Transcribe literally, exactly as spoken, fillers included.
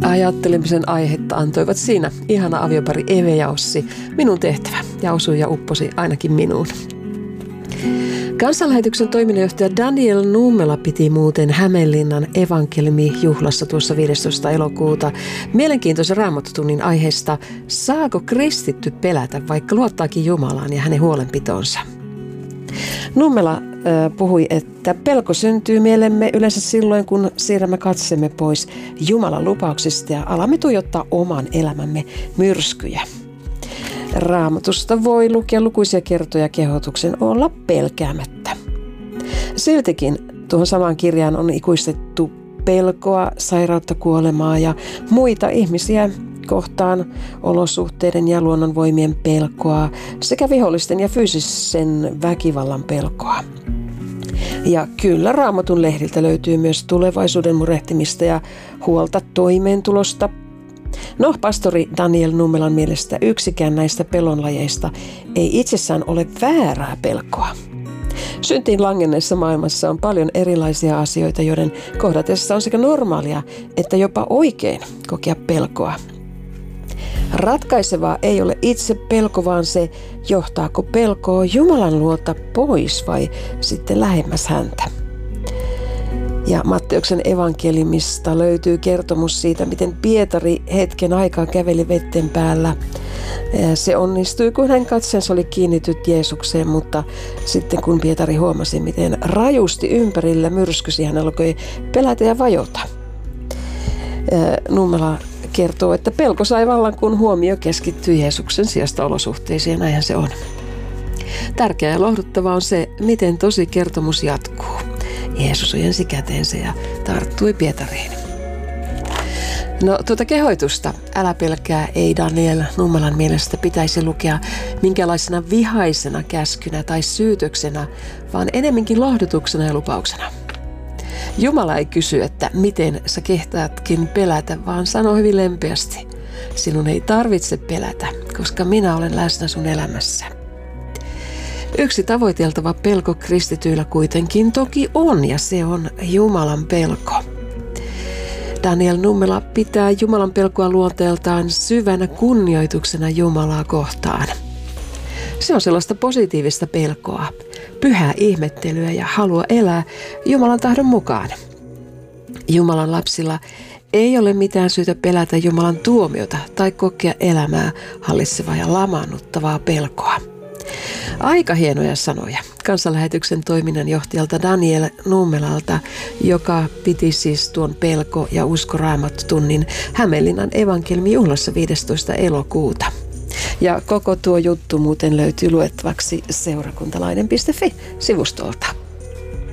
Ajattelemisen aihetta antoivat siinä ihana aviopari Eve ja Ossi, minun tehtävä, ja osui ja upposi ainakin minuun. Kansanlähetyksen toiminnanjohtaja Daniel Nummela piti muuten Hämeenlinnan evankeliumijuhlassa tuossa viidestoista elokuuta mielenkiintoisen raamattotunnin aiheesta Saako kristitty pelätä, vaikka luottaakin Jumalaan ja hänen huolenpitoonsa? Nummela äh, puhui, että pelko syntyy mielemme yleensä silloin, kun siirrämme katsemme pois Jumalan lupauksista ja alamme tuijottaa oman elämämme myrskyjä. Raamatusta voi lukea lukuisia kertoja kehotuksen olla pelkäämättä. Siltikin tuohon samaan kirjaan on ikuistettu pelkoa, sairautta, kuolemaa ja muita ihmisiä kohtaan, olosuhteiden ja luonnonvoimien pelkoa sekä vihollisten ja fyysisen väkivallan pelkoa. Ja kyllä Raamatun lehdiltä löytyy myös tulevaisuuden murehtimista ja huolta toimeentulosta. No, pastori Daniel Nummelan mielestä yksikään näistä pelonlajeista ei itsessään ole väärää pelkoa. Syntiin langenneessa maailmassa on paljon erilaisia asioita, joiden kohdatessa on sekä normaalia että jopa oikein kokea pelkoa. Ratkaisevaa ei ole itse pelko, vaan se, johtaako pelkoa Jumalan luota pois vai sitten lähemmäs häntä. Ja Matteuksen evankeliumista löytyy kertomus siitä, miten Pietari hetken aikaa käveli vetten päällä. Se onnistui, kun hän katseensa oli kiinnityt Jeesukseen, mutta sitten kun Pietari huomasi, miten rajusti ympärillä myrskysi, hän alkoi pelätä ja vajota. Nummela kertoo, että pelko sai vallan, kun huomio keskittyi Jeesuksen sijasta olosuhteisiin, ja näinhän se on. Tärkeää ja lohduttavaa on se, miten tosi kertomus jatkuu. Jeesus ojensi käteensä ja tarttui Pietariin. No tuota kehoitusta, älä pelkää, ei Daniel Nummelan mielestä pitäisi lukea minkälaisena vihaisena käskynä tai syytöksenä, vaan enemminkin lohdutuksena ja lupauksena. Jumala ei kysy, että miten sä kehtaatkin pelätä, vaan sanoo hyvin lempeästi. Sinun ei tarvitse pelätä, koska minä olen läsnä sun elämässä. Yksi tavoiteltava pelko kristityillä kuitenkin toki on, ja se on Jumalan pelko. Daniel Nummela pitää Jumalan pelkoa luonteeltaan syvänä kunnioituksena Jumalaa kohtaan. Se on sellaista positiivista pelkoa, pyhää ihmettelyä ja halua elää Jumalan tahdon mukaan. Jumalan lapsilla ei ole mitään syytä pelätä Jumalan tuomiota tai kokea elämää hallitsevaa ja lamaannuttavaa pelkoa. Aika hienoja sanoja kansanlähetyksen toiminnanjohtajalta Daniel Nummelalta, joka piti siis tuon pelko- ja usko-raamattotunnin Hämeenlinnan evankeliumijuhlassa viidestoista elokuuta. Ja koko tuo juttu muuten löytyy luettavaksi seurakuntalainen piste fi -sivustolta.